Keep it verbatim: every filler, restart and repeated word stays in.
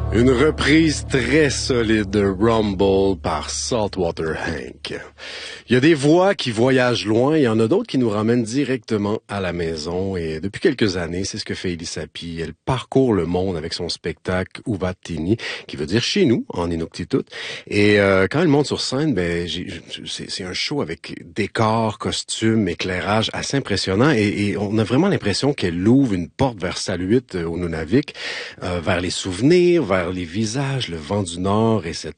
Une reprise très solide de Rumble par Saltwater Hank. Il y a des voix qui voyagent loin, il y en a d'autres qui nous ramènent directement à la maison. Et depuis quelques années, c'est ce que fait Elisa Pi. Elle parcourt le monde avec son spectacle Uvatini, qui veut dire chez nous, en Inuktitut. Et euh, quand elle monte sur scène, ben j'ai, c'est, c'est un show avec décors, costumes, éclairage assez impressionnant. Et, et on a vraiment l'impression qu'elle ouvre une porte vers Saluit au Nunavik, euh, vers les souvenirs, vers les visages, le vent du Nord et cette